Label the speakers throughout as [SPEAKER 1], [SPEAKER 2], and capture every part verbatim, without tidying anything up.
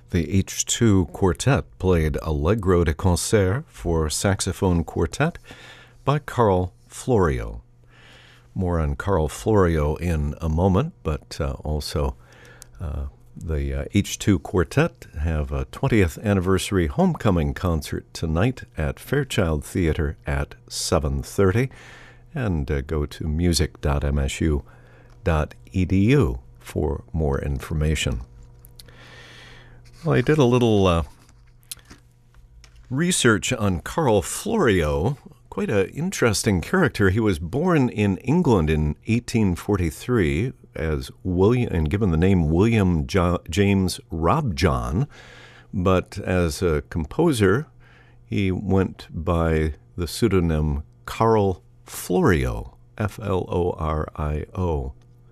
[SPEAKER 1] The H two Quartet played Allegro de Concert for saxophone quartet by Carl Florio. More on Carl Florio in a moment, but uh, also uh, the uh, H two Quartet have a twentieth anniversary homecoming concert tonight at Fairchild Theater at seven thirty, and uh, go to music dot m s u dot e d u for more information. Well, I did a little uh, research on Carl Florio. Quite an interesting character. He was born in England in eighteen forty-three as William, and given the name William jo- James Robjohn, but as a composer, he went by the pseudonym Carl Florio, F L O R I O.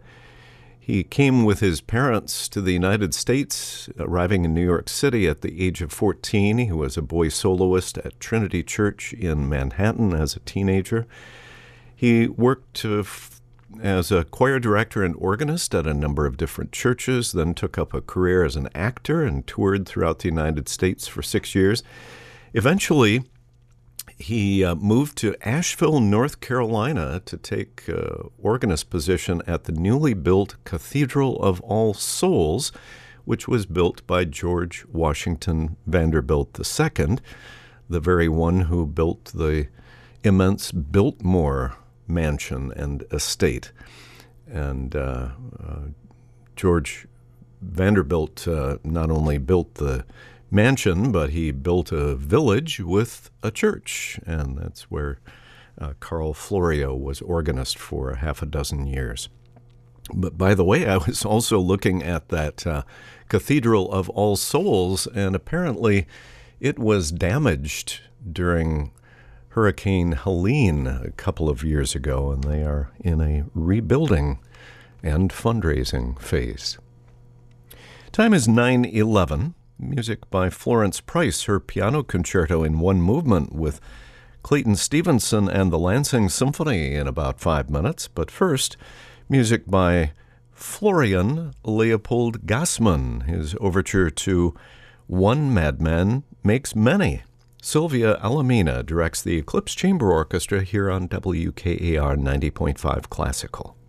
[SPEAKER 1] He came with his parents to the United States, arriving in New York City at the age of fourteen. He was a boy soloist at Trinity Church in Manhattan as a teenager. He worked uh, f- as a choir director and organist at a number of different churches, then took up a career as an actor and toured throughout the United States for six years. Eventually, he uh, moved to Asheville, North Carolina to take uh, organist position at the newly built Cathedral of All Souls, which was built by George Washington Vanderbilt the Second, the very one who built the immense Biltmore mansion and estate. And uh, uh, George Vanderbilt uh, not only built the mansion, but he built a village with a church, and that's where uh, Carl Florio was organist for a half a dozen years. But by the way, I was also looking at that uh, Cathedral of All Souls, and apparently it was damaged during Hurricane Helene a couple of years ago, and they are in a rebuilding and fundraising phase. Time is nine eleven. Music by Florence Price, her piano concerto in one movement with Clayton Stevenson and the Lansing Symphony in about five minutes. But first, music by Florian Leopold Gassman, his overture to One Madman Makes Many. Sylvia Alamina directs the Eclipse Chamber Orchestra here on W K A R ninety point five Classical.